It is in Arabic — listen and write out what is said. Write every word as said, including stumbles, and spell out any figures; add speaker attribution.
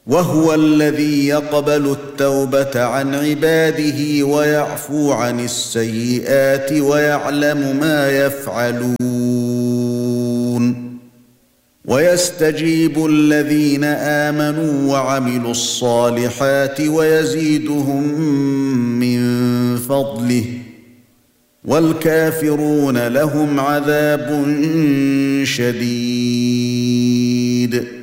Speaker 1: وهو الذي يقبل التوبة عن عباده ويعفو عن السيئات ويعلم ما يفعلون ويستجيب الذين آمنوا وعملوا الصالحات ويزيدهم من فضله والكافرون لهم عذاب شديد